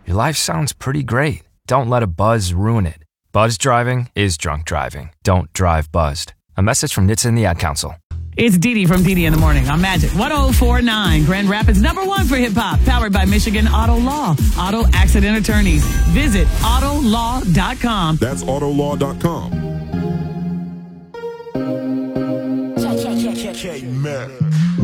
Your life sounds pretty great. Don't let a buzz ruin it. Buzz driving is drunk driving. Don't drive buzzed. A message from NHTSA and the Ad Council. It's Dee from Dee in the Morning on Magic 104.9. Grand Rapids #1 for hip-hop. Powered by Michigan Auto Law. Auto accident attorneys. Visit autolaw.com. That's autolaw.com. K-Mac.